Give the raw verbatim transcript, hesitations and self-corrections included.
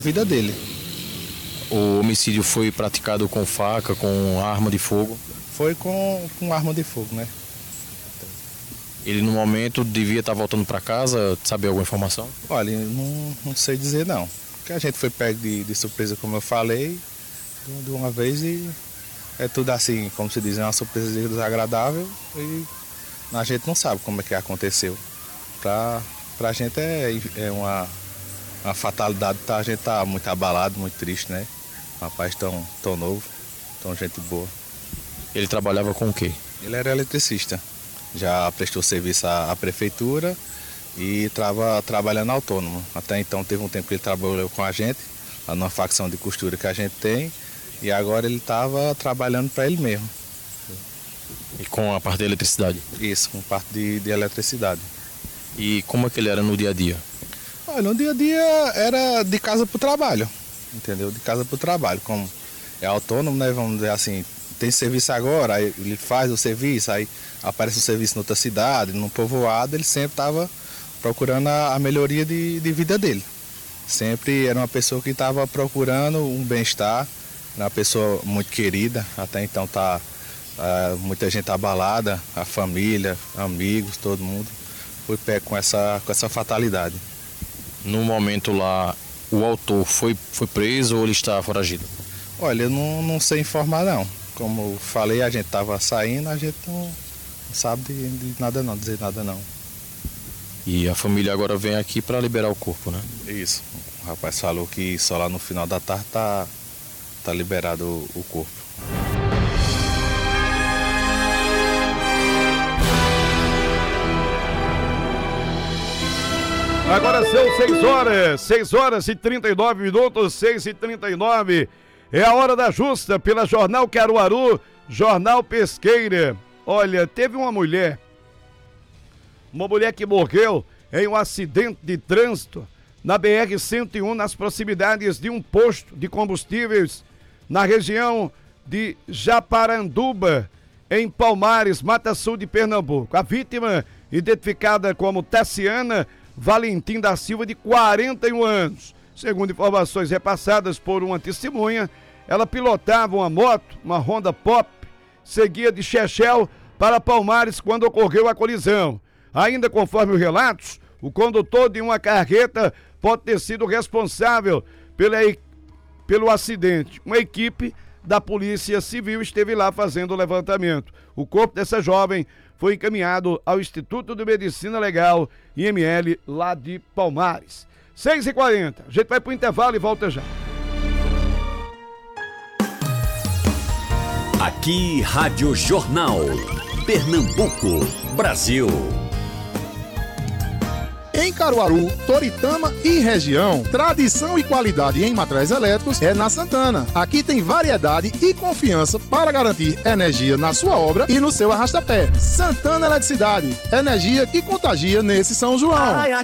Vida dele. O homicídio foi praticado com faca, com arma de fogo? Foi com, com arma de fogo, né? Ele no momento devia estar voltando para casa, sabe alguma informação? Olha, não, não sei dizer não. Porque a gente foi pego de, de surpresa, como eu falei, de, de uma vez e é tudo assim, como se diz, é uma surpresa desagradável e a gente não sabe como é que aconteceu. Pra, pra gente é, é uma, uma fatalidade, tá, a gente tá muito abalado, muito triste, né? Um rapaz tão, tão novo, tão gente boa. Ele trabalhava com o quê? Ele era eletricista. Já prestou serviço à, à prefeitura e estava trabalhando autônomo. Até então teve um tempo que ele trabalhou com a gente, lá numa facção de costura que a gente tem, e agora ele estava trabalhando para ele mesmo. E com a parte da eletricidade? Isso, com parte de, de eletricidade. E como é que ele era no dia a dia? Olha, no dia a dia era de casa para o trabalho, entendeu? De casa para o trabalho. Como é autônomo, né? Vamos dizer assim, tem serviço agora, aí ele faz o serviço, aí aparece o serviço em outra cidade, num povoado, ele sempre estava procurando a, a melhoria de, de vida dele. Sempre era uma pessoa que estava procurando um bem-estar, era uma pessoa muito querida, até então tá, tá muita gente abalada, a família, amigos, todo mundo foi pego com essa, com essa fatalidade. No momento lá, o autor foi, foi preso ou ele está foragido? Olha, eu não, não sei informar não. Como falei, a gente estava saindo, a gente não, não sabe de, de nada não, dizer nada não. E a família agora vem aqui para liberar o corpo, né? Isso. O rapaz falou que só lá no final da tarde tá, tá liberado o, o corpo. Agora são seis horas, seis horas e trinta e nove minutos, seis e trinta e nove. É a hora da justa pela Jornal Caruaru, Jornal Pesqueira. Olha, teve uma mulher, uma mulher que morreu em um acidente de trânsito na B R cento e um, nas proximidades de um posto de combustíveis na região de Japaranduba, em Palmares, Mata Sul de Pernambuco. A vítima, identificada como Tassiana Valentim da Silva, de quarenta e um anos. Segundo informações repassadas por uma testemunha, ela pilotava uma moto, uma Honda Pop, seguia de Chechel para Palmares quando ocorreu a colisão. Ainda conforme os relatos, o condutor de uma carreta pode ter sido responsável pela, pelo acidente. Uma equipe da Polícia Civil esteve lá fazendo o levantamento. O corpo dessa jovem foi encaminhado ao Instituto de Medicina Legal, I M L, lá de Palmares. seis e quarenta, a gente vai pro intervalo e volta já. Aqui, Rádio Jornal, Pernambuco, Brasil. Em Caruaru, Toritama e região, tradição e qualidade em materiais elétricos é na Santana. Aqui tem variedade e confiança para garantir energia na sua obra e no seu arrastapé. Santana Eletricidade, energia que contagia nesse São João.